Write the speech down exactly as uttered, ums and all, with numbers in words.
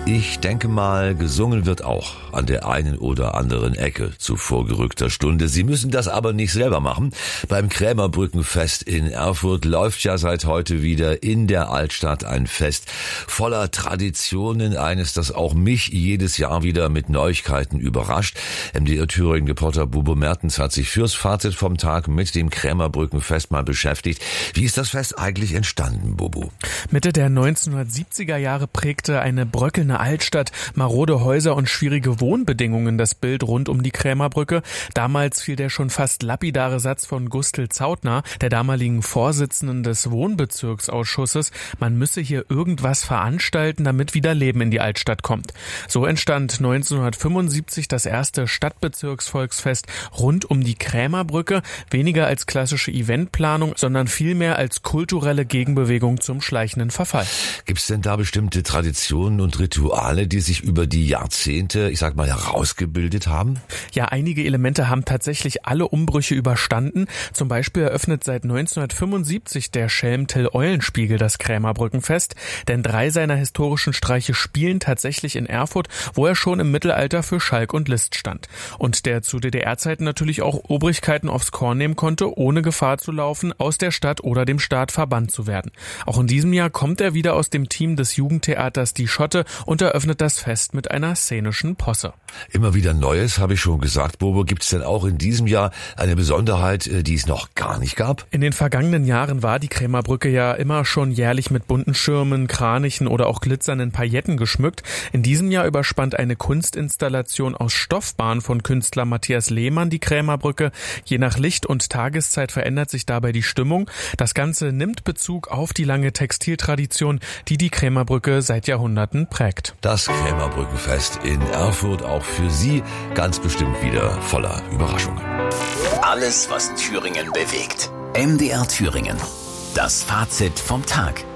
Ich denke mal, gesungen wird auch an der einen oder anderen Ecke zu vorgerückter Stunde. Sie müssen das aber nicht selber machen. Beim Krämerbrückenfest in Erfurt läuft ja seit heute wieder in der Altstadt ein Fest voller Traditionen. Eines, das auch mich jedes Jahr wieder mit Neuigkeiten überrascht. M D R Thüringen-Reporter Bobo Mertens hat sich fürs Fazit vom Tag mit dem Krämerbrückenfest mal beschäftigt. Wie ist das Fest eigentlich entstanden, Bobo? Mitte der neunzehnhundertsiebziger Jahre prägte eine bröckelnde Altstadt, marode Häuser und schwierige Wohnbedingungen das Bild rund um die Krämerbrücke. Damals fiel der schon fast lapidare Satz von Gustl Zautner, der damaligen Vorsitzenden des Wohnbezirksausschusses, man müsse hier irgendwas veranstalten, damit wieder Leben in die Altstadt kommt. So entstand neunzehnhundertfünfundsiebzig das erste Stadtbezirksvolksfest rund um die Krämerbrücke, weniger als klassische Eventplanung, sondern vielmehr als kulturelle Gegenbewegung zum schleichenden Verfall. Gibt's denn da bestimmte Traditionen und Rituale, die sich über die Jahrzehnte, ich sag mal, herausgebildet haben? Ja, einige Elemente haben tatsächlich alle Umbrüche überstanden. Zum Beispiel eröffnet seit neunzehnhundertfünfundsiebzig der Schelm Till Eulenspiegel das Krämerbrückenfest, denn drei seiner historischen Streiche spielen tatsächlich in Erfurt, wo er schon im Mittelalter für Schalk und List stand. Und der zu D D R-Zeiten natürlich auch Obrigkeiten aufs Korn nehmen konnte, ohne Gefahr zu laufen, aus der Stadt oder dem Staat verbannt zu werden. Auch in diesem Jahr kommt er wieder aus dem Team des Jugendtheaters Die Schotte und eröffnet das Fest mit einer szenischen Posse. Immer wieder Neues, habe ich schon gesagt, Bobo. Gibt es denn auch in diesem Jahr eine Besonderheit, die es noch gar nicht gab? In den vergangenen Jahren war die Krämerbrücke ja immer schon jährlich mit bunten Schirmen, Kranichen oder auch glitzernden Pailletten geschmückt. In diesem Jahr überspannt eine Kunstinstallation aus Stoffbahn von Künstler Matthias Lehmann die Krämerbrücke. Je nach Licht und Tageszeit verändert sich dabei die Stimmung. Das Ganze nimmt Bezug auf die lange Textiltradition, die die Krämerbrücke seit Jahrhunderten prägt. Das Krämerbrückenfest in Erfurt auch für Sie ganz bestimmt wieder voller Überraschungen. Alles, was Thüringen bewegt. M D R Thüringen. Das Fazit vom Tag.